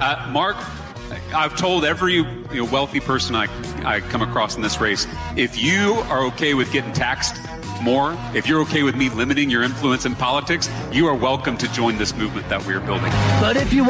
Mark, I've told every wealthy person I come across in this race, if you are okay with getting taxed more, if you're okay with me limiting your influence in politics, you are welcome to join this movement that we're building. But if you